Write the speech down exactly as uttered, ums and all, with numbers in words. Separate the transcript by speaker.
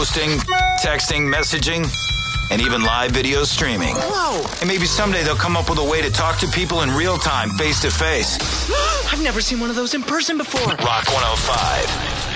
Speaker 1: posting, texting, messaging, and even live video streaming.
Speaker 2: Whoa!
Speaker 1: And maybe someday they'll come up with a way to talk to people in real time, face to face.
Speaker 2: I've never seen one of those in person before.
Speaker 1: Rock one oh five.